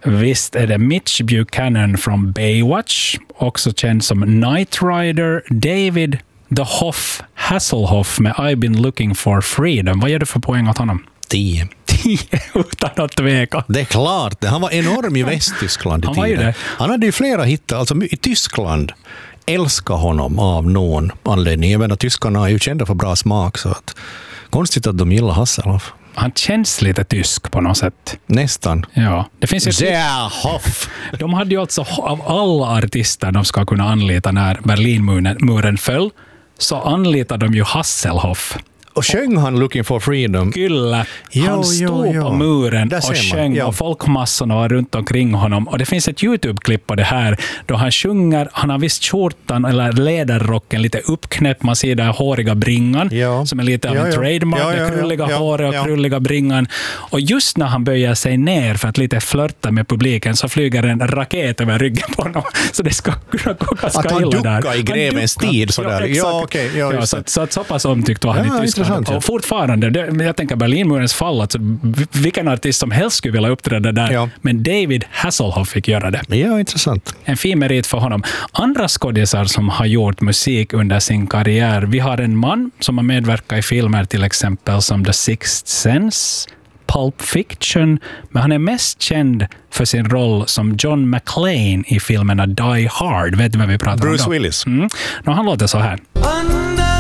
Visst är det Mitch Buchanan från Baywatch, också känd som Knight Rider, David The Hoff Hasselhoff med I've been looking for freedom. Vad ger du för poäng åt honom? 10. 10 utan att tveka. Det är klart, han var enorm i Västtyskland i tiden. Han hade ju flera hittar, alltså i Tyskland älskar honom av någon anledning. Jag menar, tyskarna är ju kända för bra smak, så att konstigt att de gillar Hasselhoff. Han känns lite tysk på något sätt. Nästan. Ja, det finns ju Hoff. De hade ju alltså av alla artister de ska kunna anlita när Berlinmuren föll, så anlitade de ju Hasselhoff. Och sjöng han Looking for Freedom? Kyllä. Han stod på muren och sjöng och folkmassorna var runt omkring honom. Och det finns ett YouTube-klipp på det här då han sjunger, han har visst skjortan eller läderrocken lite uppknäppt. Man ser där håriga bringan som är lite av en trademark. Det krulliga håret och krulliga bringan. Och just när han böjer sig ner för att lite flörta med publiken så flyger en raket över ryggen på honom. Så det ska kunna gå ganska illa där. Att han duckar i grevens tid sådär. Så pass omtyckt var han i Tyskland. Och fortfarande, jag tänker Berlinmurens fall, alltså, vilken artist som helst skulle vilja uppträda där, men David Hasselhoff fick göra det. Ja, intressant. En fin merit för honom. Andra skådisar som har gjort musik under sin karriär, vi har en man som har medverkat i filmer till exempel som The Sixth Sense, Pulp Fiction, men han är mest känd för sin roll som John McClane i filmerna Die Hard. Vet du vad vi pratar om då? Bruce Willis. Han låter så här.